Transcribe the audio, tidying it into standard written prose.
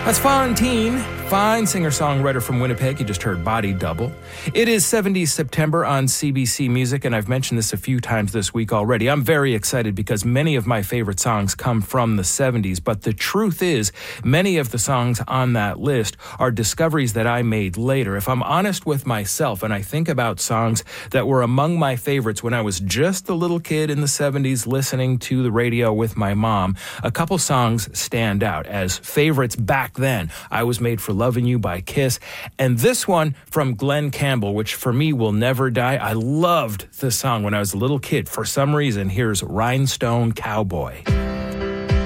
That's Fontaine, fine singer-songwriter from Winnipeg. You just heard Body Double. It is 70s September on CBC Music, and I've mentioned this a few times this week already. I'm very excited because many of my favorite songs come from the 70s, but the truth is, many of the songs on that list are discoveries that I made later. If I'm honest with myself and I think about songs that were among my favorites when I was just a little kid in the 70s listening to the radio with my mom, a couple songs stand out as favorites back then. I Was Made for Loving You by Kiss, and this one from Glen Campbell, which for me will never die. I loved this song when I was a little kid. For some reason, here's Rhinestone Cowboy.